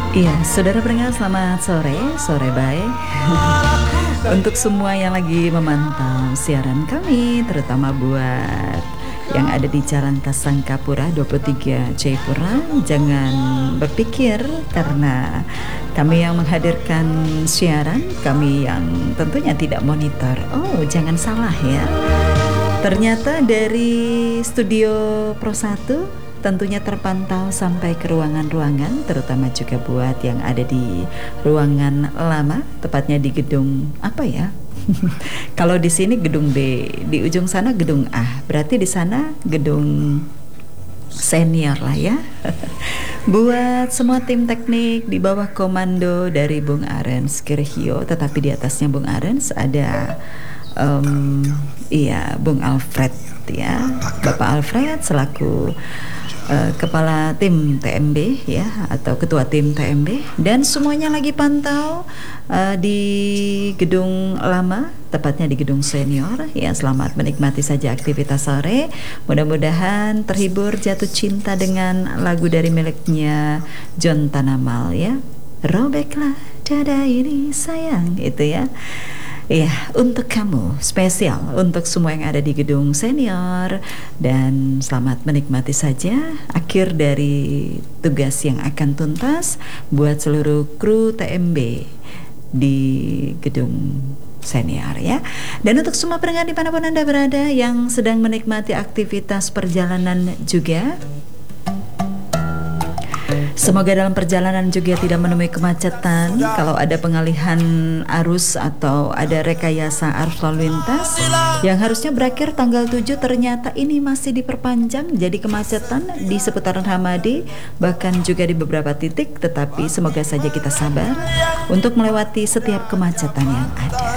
Iya, saudara pendengar selamat sore, sore baik. Untuk semua yang lagi memantau siaran kami, terutama buat yang ada di Jalan Kasangkapura 23 Jayapura, jangan berpikir karena kami yang menghadirkan siaran, kami yang tentunya tidak monitor. Oh, jangan salah ya. Ternyata dari studio Pro 1 tentunya terpantau sampai ke ruangan-ruangan, terutama juga buat yang ada di ruangan lama, tepatnya di gedung apa ya? Kalau di sini gedung B, di ujung sana gedung A, berarti di sana gedung senior lah ya. Buat semua tim teknik di bawah komando dari Bung Arens Kirhio, tetapi di atasnya Bung Arens ada Bung Alfred ya, Bapak Alfred selaku kepala tim TMB ya, atau ketua tim TMB, dan semuanya lagi pantau di gedung lama, tepatnya di gedung senior ya. Selamat menikmati saja aktivitas sore, mudah-mudahan terhibur, jatuh cinta dengan lagu dari miliknya John Tanamal ya, robeklah dada ini sayang, itu ya. Iya, untuk kamu, spesial untuk semua yang ada di gedung senior, dan selamat menikmati saja akhir dari tugas yang akan tuntas buat seluruh kru TMB di gedung senior ya. Dan untuk semua pendengar dimanapun Anda berada yang sedang menikmati aktivitas perjalanan juga, semoga dalam perjalanan juga tidak menemui kemacetan. Kalau ada pengalihan arus atau ada rekayasa arus lalu lintas yang harusnya berakhir tanggal 7, ternyata ini masih diperpanjang jadi kemacetan di seputaran Hamadi, bahkan juga di beberapa titik. Tetapi semoga saja kita sabar untuk melewati setiap kemacetan yang ada.